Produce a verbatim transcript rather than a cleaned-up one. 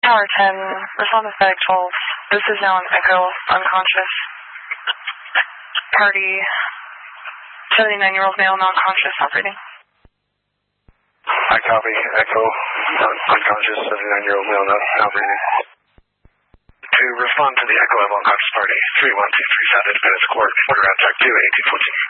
Tower ten, respond to static twelve. This is now an Echo, unconscious. Party, seventy-nine-year-old male, non-conscious, operating. I copy. Echo, unconscious, seventy-nine-year-old male, not operating. To respond to the Echo of unconscious party, three one two three South Independence Court, order on track two eighty-two fourteen.